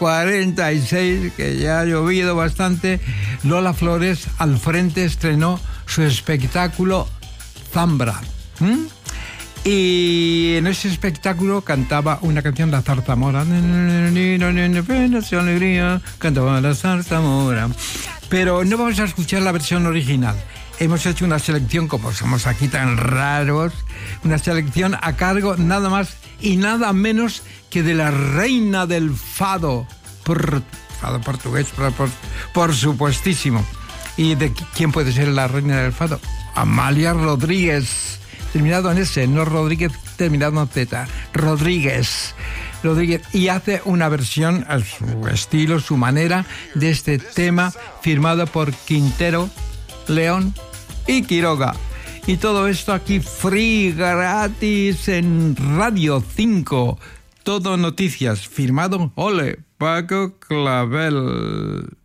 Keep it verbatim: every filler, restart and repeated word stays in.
cuarenta y seis, que ya ha llovido bastante, Lola Flores al frente estrenó su espectáculo Zambra. ¿Mm? Y en ese espectáculo cantaba una canción, La Zarzamora. Cantaba La Zarzamora. Pero no vamos a escuchar la versión original. Hemos hecho una selección, como somos aquí tan raros, una selección a cargo nada más y nada menos que de la reina del fado, por, fado portugués, por, por, por supuestísimo. ¿Y de quién puede ser la reina del fado? Amalia Rodríguez, terminado en S, no Rodríguez, terminado en Z, Rodríguez. Rodríguez, y hace una versión a su estilo, su manera, de este tema firmado por Quintero, León y Quiroga. Y todo esto aquí free, gratis, en Radio cinco. Todo noticias, firmado, ole, Paco Clavel.